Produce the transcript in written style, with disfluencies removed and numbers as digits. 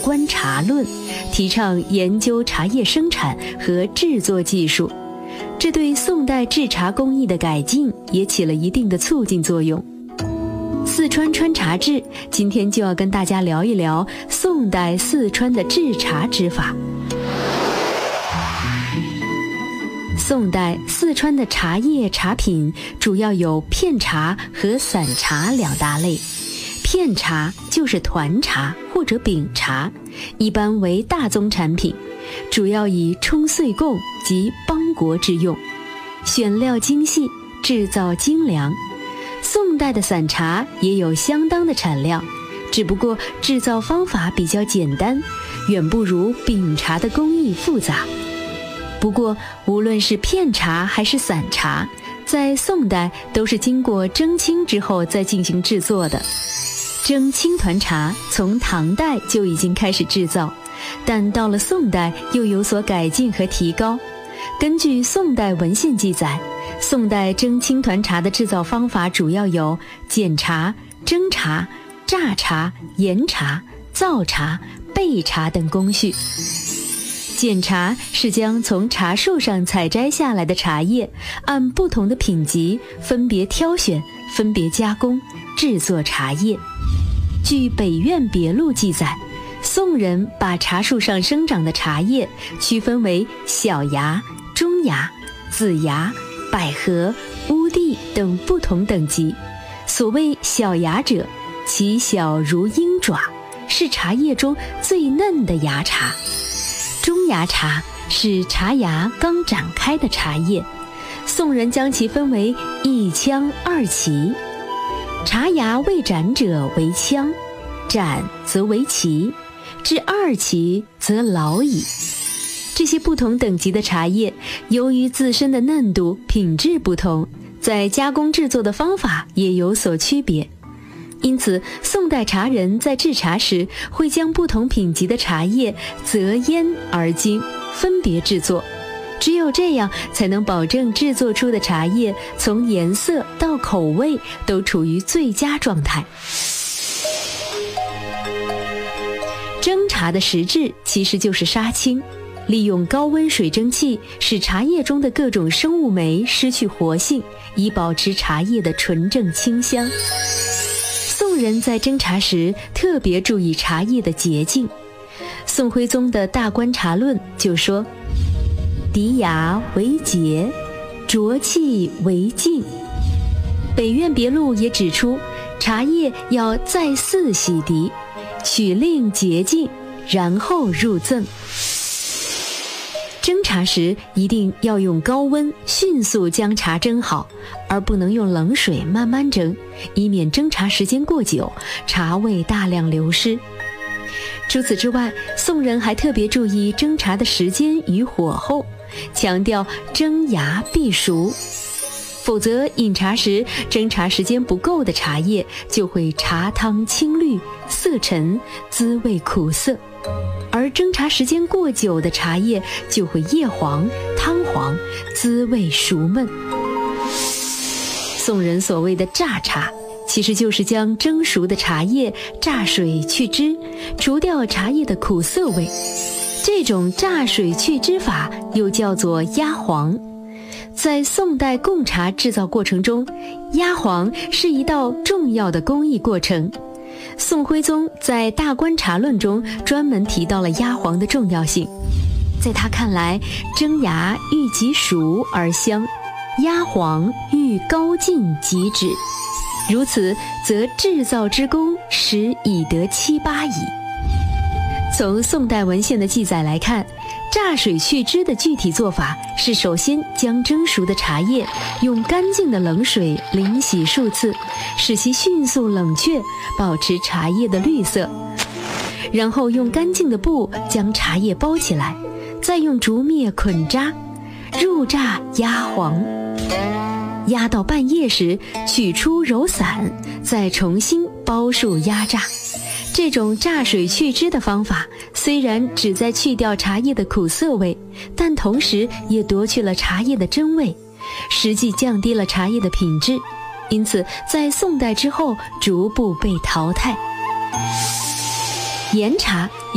观茶论》，提倡研究茶叶生产和制作技术，这对宋代制茶工艺的改进也起了一定的促进作用。四川川茶志今天就要跟大家聊一聊宋代四川的制茶之法。宋代四川的茶叶茶品主要有片茶和散茶两大类。片茶就是团茶或者饼茶，一般为大宗产品，主要以冲岁贡及邦国之用，选料精细，制造精良。宋代的散茶也有相当的产量，只不过制造方法比较简单，远不如饼茶的工艺复杂。不过无论是片茶还是散茶，在宋代都是经过蒸青之后再进行制作的。蒸青团茶从唐代就已经开始制造，但到了宋代又有所改进和提高。根据宋代文献记载，宋代蒸青团茶的制造方法主要有剪茶、蒸茶、榨茶、研茶、造茶、焙茶等工序。剪茶是将从茶树上采摘下来的茶叶，按不同的品级分别挑选，分别加工，制作茶叶。据《北苑别录》记载，宋人把茶树上生长的茶叶区分为小芽、中芽、子芽、百合、乌地等不同等级。所谓小芽者，其小如鹰爪，是茶叶中最嫩的芽茶。中芽茶是茶芽刚展开的茶叶，宋人将其分为一腔二期，茶芽未展者为腔，展则为期，至二期则老矣。这些不同等级的茶叶，由于自身的嫩度、品质不同，在加工制作的方法也有所区别。因此，宋代茶人在制茶时，会将不同品级的茶叶择烟而精，分别制作。只有这样，才能保证制作出的茶叶从颜色到口味都处于最佳状态。蒸茶的实质其实就是杀青，利用高温水蒸气使茶叶中的各种生物酶失去活性，以保持茶叶的纯正清香。宋人在蒸茶时特别注意茶叶的洁净。宋徽宗的《大观茶论》就说：涤芽为洁，浊气为净。北苑别录也指出，茶叶要再四洗涤，取令洁净，然后入赠。蒸茶时一定要用高温迅速将茶蒸好，而不能用冷水慢慢蒸，以免蒸茶时间过久，茶味大量流失。除此之外，宋人还特别注意蒸茶的时间与火候，强调蒸芽必熟，否则饮茶时蒸茶时间不够的茶叶就会茶汤青绿、色沉，滋味苦涩，而蒸茶时间过久的茶叶就会叶黄、汤黄，滋味熟闷。宋人所谓的榨茶，其实就是将蒸熟的茶叶榨水去汁，除掉茶叶的苦涩味。这种榨水去汁法又叫做压黄。在宋代贡茶制造过程中，压黄是一道重要的工艺过程。宋徽宗在《大观茶论》中专门提到了压黄的重要性。在他看来，蒸芽欲即熟而香，压黄欲高进即止，如此则制造之功实已得七八矣。从宋代文献的记载来看，榨水去汁的具体做法是首先将蒸熟的茶叶用干净的冷水淋洗数次，使其迅速冷却，保持茶叶的绿色，然后用干净的布将茶叶包起来，再用竹篾捆扎，入榨压黄。压到半夜时取出揉散，再重新包束压榨。这种榨水去汁的方法虽然旨在去掉茶叶的苦涩味，但同时也夺去了茶叶的真味，实际降低了茶叶的品质，因此在宋代之后逐步被淘汰。研茶